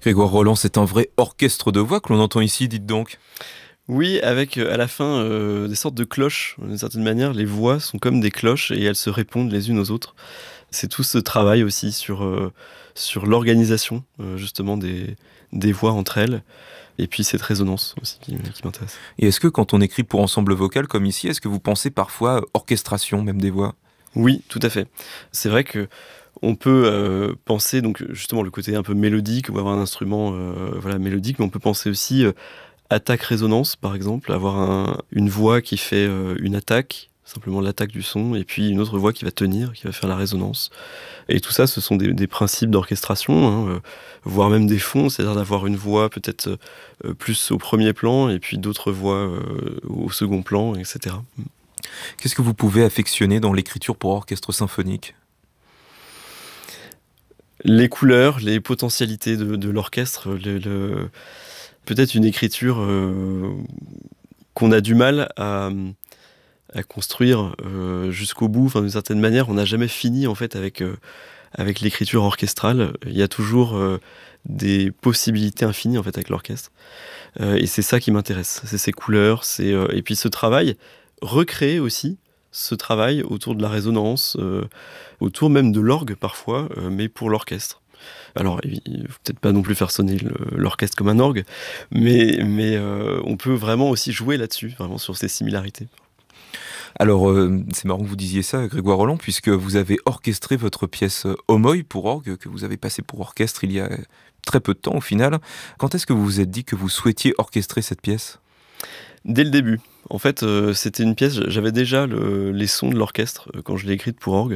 Grégoire Roland, c'est un vrai orchestre de voix que l'on entend ici, dites donc. Oui, avec à la fin des sortes de cloches. D'une certaine manière, les voix sont comme des cloches et elles se répondent les unes aux autres. C'est tout ce travail aussi sur l'organisation justement des voix entre elles. Et puis cette résonance aussi qui m'intéresse. Et est-ce que quand on écrit pour ensemble vocal comme ici, est-ce que vous pensez parfois orchestration même des voix? Oui, tout à fait. C'est vrai que on peut penser donc justement le côté un peu mélodique ou avoir un instrument voilà mélodique, mais on peut penser aussi attaque-résonance, par exemple, avoir une voix qui fait une attaque, simplement l'attaque du son, et puis une autre voix qui va tenir, qui va faire la résonance. Et tout ça, ce sont des principes d'orchestration, hein, voire même des fonds, c'est-à-dire d'avoir une voix peut-être plus au premier plan, et puis d'autres voix au second plan, etc. Qu'est-ce que vous pouvez affectionner dans l'écriture pour orchestre symphonique? Les couleurs, les potentialités de l'orchestre, peut-être une écriture qu'on a du mal à construire jusqu'au bout. Enfin, d'une certaine manière, on n'a jamais fini en fait avec l'écriture orchestrale. Il y a toujours des possibilités infinies en fait avec l'orchestre. Et c'est ça qui m'intéresse. C'est ces couleurs, et puis ce travail, recréer aussi ce travail autour de la résonance, autour même de l'orgue parfois, mais pour l'orchestre. Alors, il ne faut peut-être pas non plus faire sonner l'orchestre comme un orgue, mais on peut vraiment aussi jouer là-dessus, vraiment sur ces similarités. Alors, c'est marrant que vous disiez ça, Grégoire Roland, puisque vous avez orchestré votre pièce Homoï pour orgue, que vous avez passée pour orchestre il y a très peu de temps au final. Quand est-ce que vous vous êtes dit que vous souhaitiez orchestrer cette pièce? Dès le début. En fait, c'était une pièce, j'avais déjà les sons de l'orchestre quand je l'ai écrite pour orgue.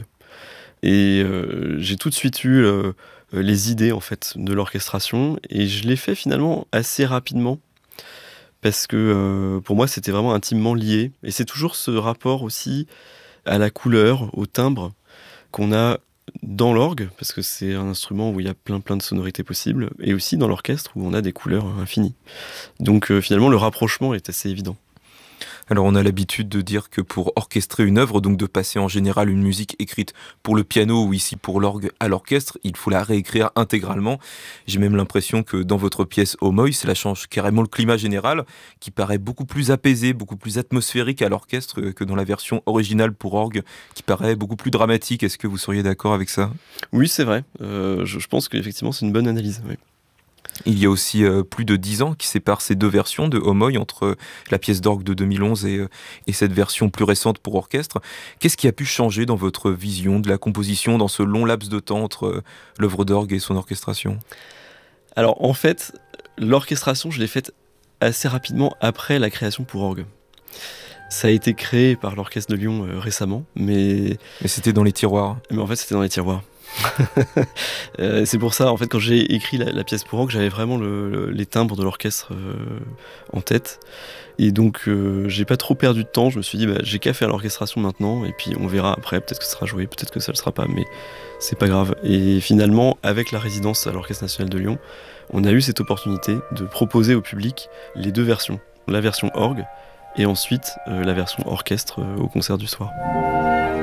Et j'ai tout de suite eu les idées en fait de l'orchestration. Et je l'ai fait finalement assez rapidement. Parce que pour moi, c'était vraiment intimement lié. Et c'est toujours ce rapport aussi à la couleur, au timbre qu'on a dans l'orgue, parce que c'est un instrument où il y a plein de sonorités possibles, et aussi dans l'orchestre où on a des couleurs infinies. Donc finalement, le rapprochement est assez évident. Alors on a l'habitude de dire que pour orchestrer une œuvre, donc de passer en général une musique écrite pour le piano ou ici pour l'orgue à l'orchestre, il faut la réécrire intégralement. J'ai même l'impression que dans votre pièce Homoï, cela change carrément le climat général, qui paraît beaucoup plus apaisé, beaucoup plus atmosphérique à l'orchestre que dans la version originale pour orgue, qui paraît beaucoup plus dramatique. Est-ce que vous seriez d'accord avec ça? Oui, c'est vrai. Je pense qu'effectivement, c'est une bonne analyse. Oui. Il y a aussi plus de 10 ans qui séparent ces deux versions de Homoï entre la pièce d'orgue de 2011 et cette version plus récente pour orchestre. Qu'est-ce qui a pu changer dans votre vision de la composition dans ce long laps de temps entre l'œuvre d'orgue et son orchestration? Alors en fait, l'orchestration, je l'ai faite assez rapidement après la création pour orgue. Ça a été créé par l'Orchestre de Lyon récemment, Mais c'était dans les tiroirs. mais en fait c'était dans les tiroirs. C'est pour ça, en fait, quand j'ai écrit la pièce pour orgue, j'avais vraiment les timbres de l'orchestre en tête. Et donc, j'ai pas trop perdu de temps. Je me suis dit, j'ai qu'à faire l'orchestration maintenant, et puis on verra après. Peut-être que ça sera joué, peut-être que ça le sera pas, mais c'est pas grave. Et finalement, avec la résidence à l'Orchestre national de Lyon, on a eu cette opportunité de proposer au public les deux versions. La version orgue, et ensuite la version orchestre au concert du soir.